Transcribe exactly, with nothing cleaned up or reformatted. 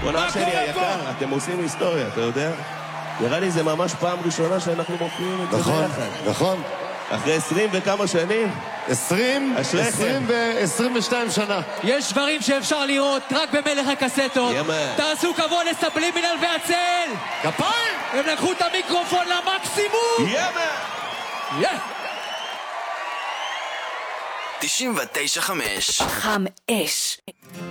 בונה שלי היקר, אתם עושים היסטוריה, אתה יודע? נראה לי זה ממש פעם ראשונה שאנחנו מופיעים את זה נכון, ביחד. נכון. אחרי עשרים וכמה שנים? עשרים, אשריכם. עשרים ועשרים ושתיים שנה. יש דברים שאפשר לראות רק במלך הקסטות. יאמן. תעשו כבוד לסבלימינל והצל. כפיים! הם לקחו את המיקרופון למקסימום. יאמן! יא! תשעים ותשע חמש חם אש.